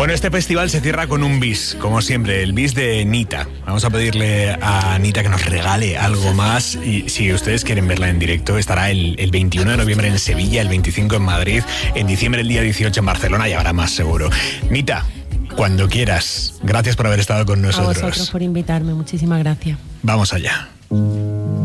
Bueno, este festival se cierra con un bis, como siempre, el bis de Nita. Vamos a pedirle a Nita que nos regale algo más y si ustedes quieren verla en directo, estará el 21 de noviembre en Sevilla, el 25 en Madrid, en diciembre el día 18 en Barcelona y habrá más seguro. Nita, cuando quieras, gracias por haber estado con nosotros. A vosotros por invitarme, muchísimas gracias. Vamos allá.